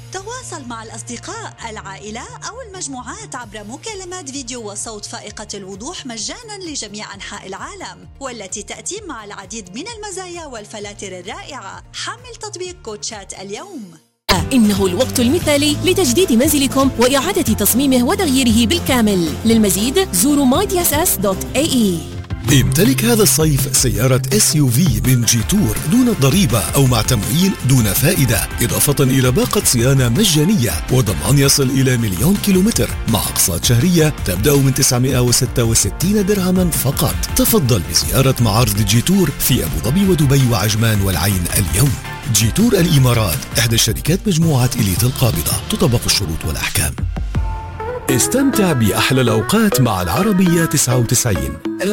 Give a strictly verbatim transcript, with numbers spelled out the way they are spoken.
تواصل مع الأصدقاء، العائلة أو المجموعات عبر مكالمات فيديو وصوت فائقة الوضوح مجاناً لجميع أنحاء العالم، والتي تأتي مع العديد من المزايا والفلاتر الرائعة. حمل تطبيق كوتشات اليوم. إنه الوقت المثالي لتجديد منزلكم وإعادة تصميمه وتغييره بالكامل. للمزيد زوروا ماي دي اس اس دوت اي اي. امتلك هذا الصيف سيارة اس يو في من جيتور دون ضريبة أو مع تمويل دون فائدة، إضافة إلى باقة صيانة مجانية وضمان يصل إلى مليون كيلومتر مع أقساط شهرية تبدأ من تسعمائة وستة وستين درهما فقط. تفضل بزيارة معارض جيتور في أبو ظبي ودبي وعجمان والعين اليوم. جيتور الإمارات إحدى الشركات مجموعة إليت القابضة، تطبق الشروط والأحكام. استمتع بأحلى الأوقات مع العربية تسعة وتسعين.